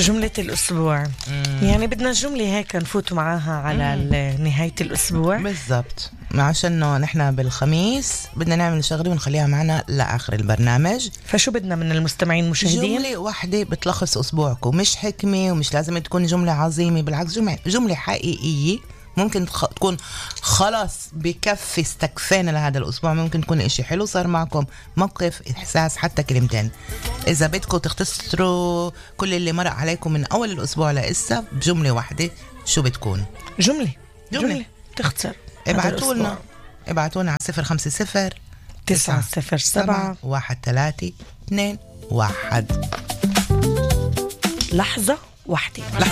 جملة الأسبوع. يعني بدنا جملة هيك نفوت معاها على نهاية الأسبوع. بالضبط، عشان نحن بالخميس بدنا نعمل شغلة ونخليها معنا لآخر البرنامج. فشو بدنا من المستمعين المشاهدين؟ جملة واحدة بتلخص أسبوعكم، مش حكمة ومش لازم تكون جملة عظيمة، بالعكس جملة حقيقية ممكن تكون خلاص بكفي استكفينا لهذا الأسبوع. ممكن تكون إشي حلو صار معكم، موقف، إحساس، حتى كلمتين. إذا بدكم تختصروا كل اللي مرق عليكم من أول الأسبوع لإسا بجملة واحدة، شو بتكون؟ جملة تختصر. ابعتوا لنا على 050-907-132-1. لحظة واحدة.